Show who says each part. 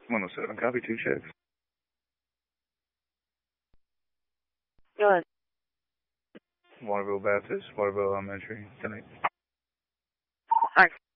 Speaker 1: 107, copy, 2 checks.
Speaker 2: Go ahead.
Speaker 1: Waterville Baptist, Waterville Elementary, tonight.
Speaker 2: All right.